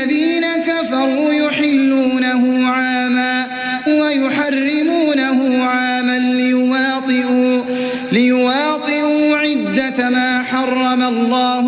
الذين كفروا يحلونه عاما ويحرمونه عاما ليواطئوا عدة ما حرم الله